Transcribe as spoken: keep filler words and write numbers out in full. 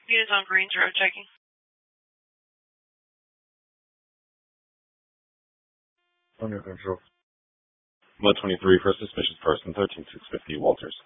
Units on Greens Road checking. Under control. one twenty-three for suspicious person, thirteen six fifty, Walters.